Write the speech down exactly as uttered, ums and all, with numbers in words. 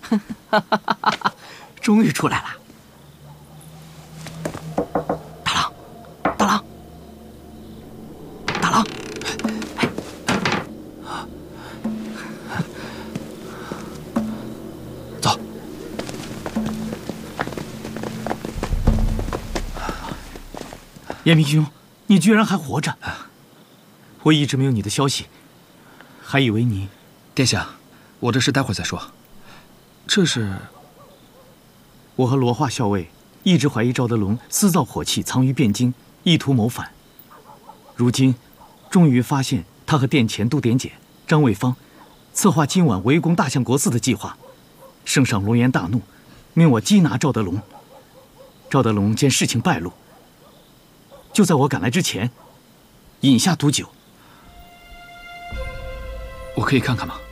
终于出来了。大郎，大郎，大郎！走。严明兄，你居然还活着！我一直没有你的消息，还以为你…… 殿下，我这事待会儿再说。这是…… 我和罗化校尉一直怀疑赵德龙私造火器藏于汴京，意图谋反。如今，终于发现他和殿前都点检张卫方策划今晚围攻大相国寺的计划。圣上龙颜大怒，命我缉拿赵德龙。赵德龙见事情败露，就在我赶来之前，饮下毒酒。 我可以看看吗？